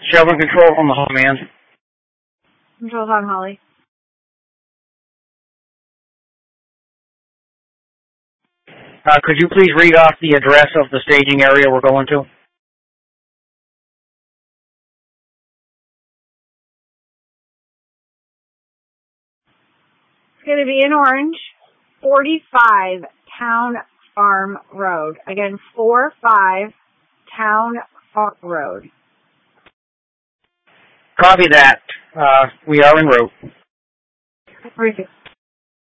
Shelburne Control on the hot command. Control's on Holly. Could you please read off the address of the staging area we're going to? It's going to be in Orange, 45 Town Farm Road. Again, 45 Town Farm Road. Copy that. We are en route.